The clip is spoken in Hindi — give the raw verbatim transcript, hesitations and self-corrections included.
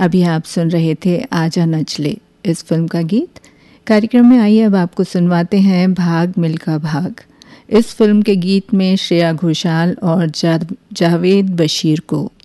अभी आप सुन रहे थे आजा नचले इस फिल्म का गीत। कार्यक्रम में आइए अब आपको सुनवाते हैं भाग मिल्खा भाग। इस फिल्म के गीत में श्रेया घोषाल और जावेद बशीर को